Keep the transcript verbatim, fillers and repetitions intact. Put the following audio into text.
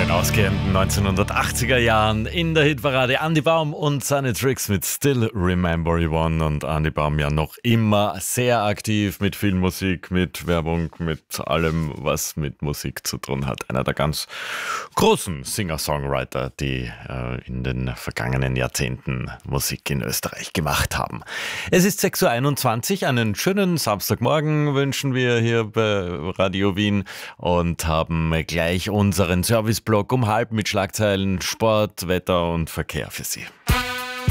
den ausgehenden neunzehnhundertachtziger Jahren in der Hitparade Andy Baum und seine Tricks mit Still Remember You One. Und Andy Baum ja noch immer sehr aktiv mit viel Musik, mit Werbung, mit allem, was mit Musik zu tun hat. Einer der ganz großen Singer-Songwriter, die äh, in den vergangenen Jahrzehnten Musik in Österreich gemacht haben. Es ist sechs Uhr einundzwanzig, einen schönen Samstagmorgen wünschen wir hier bei Radio Wien und haben gleich unseren Serviceblock um halb mit Schlagzeilen, Sport, Wetter und Verkehr für Sie.